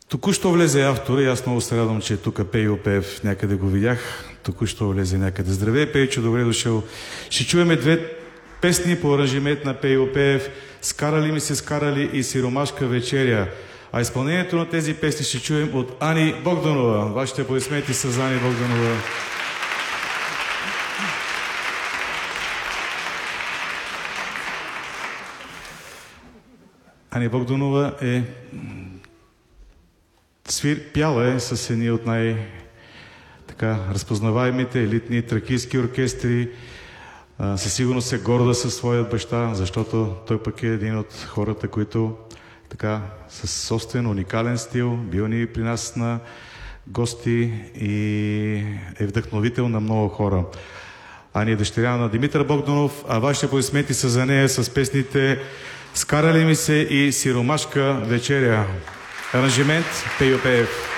Току-що влезе автора и аз много се радвам, че е тук Пейо Пеев, някъде го видях. Току-що влезе някъде. Здравей, Пейчо, добре дошъл. Ще чуеме две песни по аранжимент на Пейо Пеев. Скарали ми се скарали и Сиромашка вечеря. А изпълнението на тези песни ще чуем от Ани Богданова. Вашите аплодисменти са за Ани Богданова. Ани Богданова е пяла е с едни от разпознаваемите елитни тракийски оркестри. Със сигурност е горда със своят баща, защото той пък е един от хората, които със собствен уникален стил бил ни при нас на гости и е вдъхновител на много хора. Ани е дъщеря на Димитър Богданов, а вашите аплодисменти са за нея с песните "Скарали ми се" и "Сиромашка вечеря". Аранжимент Пейо Пеев.